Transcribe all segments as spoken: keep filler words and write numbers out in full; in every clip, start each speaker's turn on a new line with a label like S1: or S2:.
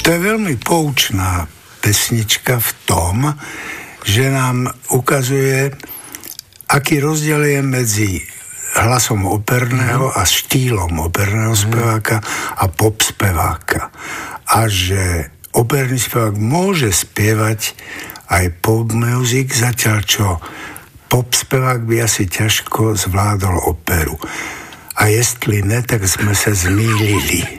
S1: To je veľmi poučná pesnička v tom, že nám ukazuje, aký rozdiel je medzi hlasom operného a štýlom operného speváka a pop speváka. A že operný spevák môže spievať aj pop music, zatiaľ čo pop spevák by asi ťažko zvládol operu. A jestli ne, tak sme sa zmýlili.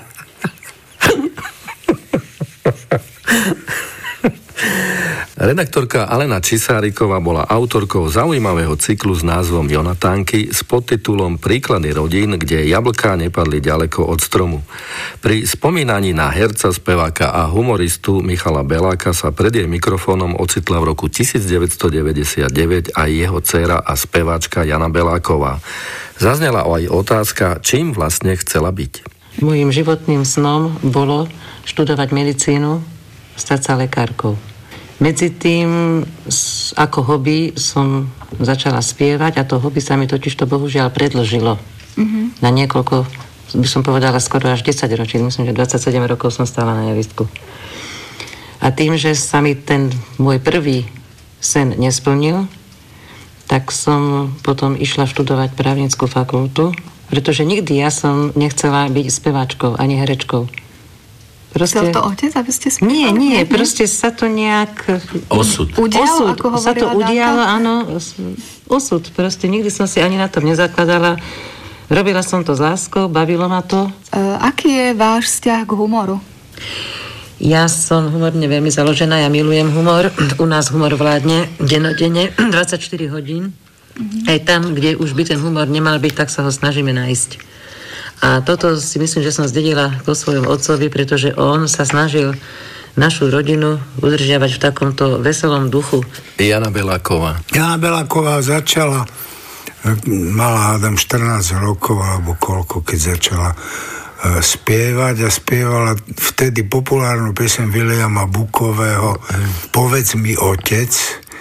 S2: Redaktorka Alena Čisáriková bola autorkou zaujímavého cyklu s názvom Jonatánky s podtitulom Príklady rodín, kde jablká nepadli ďaleko od stromu. Pri spomínaní na herca, speváka a humoristu Michala Beláka sa pred jej mikrofónom ocitla v roku devätnásťstodeväťdesiatdeväť aj jeho dcéra a speváčka Jana Beláková. Zaznela aj otázka, čím vlastne chcela byť.
S3: Mojím životným snom bolo študovať medicínu, stať sa lekárkou. Medzi tým, ako hobby, som začala spievať a to hobby sa mi totiž to bohužiaľ predĺžilo. Mm-hmm. Na niekoľko, by som povedala, skoro až desať ročí. Myslím, že dvadsaťsedem rokov som stála na javistku. A tým, že sa mi ten môj prvý sen nesplnil, tak som potom išla študovať právnickú fakultu, pretože nikdy ja som nechcela byť speváčkou ani herečkou. Proste...
S4: Chcel to otec, aby ste spievali?
S3: Nie, nie, proste sa to nejak...
S2: Osud.
S4: Udialo,
S3: osud,
S4: ako hovorila
S3: sa to udialo,
S4: Dáka?
S3: áno. Osud, proste nikdy som si ani na tom nezakladala. Robila som to s láskou, bavilo ma to.
S4: Uh, aký je váš vzťah k humoru?
S3: Ja som humorne veľmi založená, ja milujem humor. U nás humor vládne dennodenne, dvadsaťštyri hodín. Mm-hmm. Aj tam, kde už by ten humor nemal byť, tak sa ho snažíme nájsť. A toto si myslím, že som zdedila po svojom otcovi, pretože on sa snažil našu rodinu udržiavať v takomto veselom duchu.
S2: Jana Beláková.
S1: Jana Beláková začala, mala hádam štrnásť rokov, alebo koľko, keď začala uh, spievať a spievala vtedy populárnu pieseň Viliama Bukového Povedz mi otec,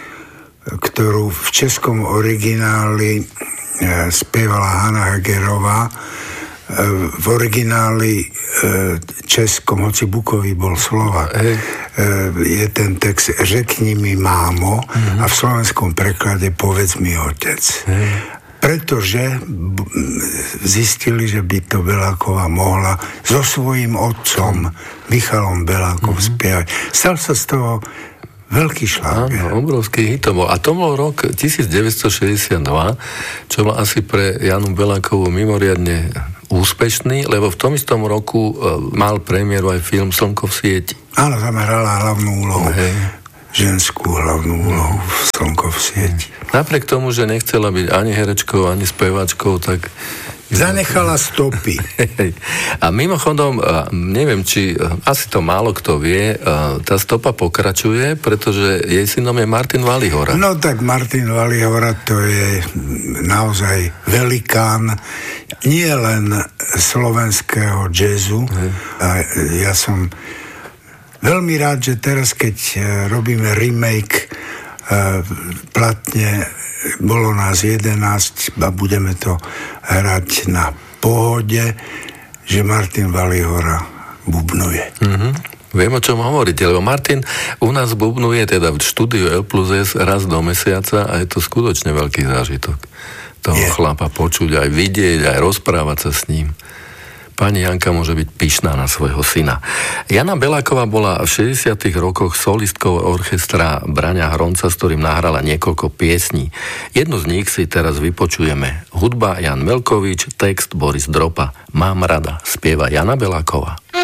S1: ktorú v českom origináli uh, spievala Hanna Hegerová. V origináli českom, hoci Bukový bol Slovák, je ten text Řekni mi mámo, mm-hmm. a v slovenskom preklade Povedz mi otec. Mm. Pretože zistili, že by to Beláková mohla so svojím otcom Michalom Belákom mm-hmm. spievať. Stal sa z toho veľký šláger.
S2: Áno, obrovský hit to bol. A to bol rok devätnásťstošesťdesiatdva, čo bol asi pre Janu Belákovú mimoriadne úspešný, lebo v tom istom roku uh, mal premiéru aj film Slnko v sieti.
S1: Áno, tam hrala hlavnú úlohu. Hej. Ženskú hlavnú úlohu v Slnko v sieti.
S2: Napriek tomu, že nechcela byť ani herečkou, ani speváčkou, tak...
S1: Zanechala stopy.
S2: A mimochodom, neviem, či asi to málo kto vie, tá stopa pokračuje, pretože jej synom je Martin Valihora.
S1: No tak Martin Valihora to je naozaj velikán nie len slovenského jazzu. A ja som veľmi rád, že teraz, keď robíme remake platne, bolo nás jedenásť a budeme to hrať na Pohode, že Martin Valihora bubnuje.
S2: Mm-hmm. Viem, o čom hovoríte, lebo Martin u nás bubnuje teda v štúdiu L plus S raz do mesiaca a je to skutočne veľký zážitok. Toho je. Chlapa počuť, aj vidieť, aj rozprávať sa s ním. Pani Janka môže byť pyšná na svojho syna. Jana Beláková bola v šesťdesiatych rokoch solistkou orchestra Braňa Hronca, s ktorým nahrala niekoľko piesní. Jednu z nich si teraz vypočujeme. Hudba Jan Melkovič, text Boris Dropa. Mám rada, spieva Jana Beláková.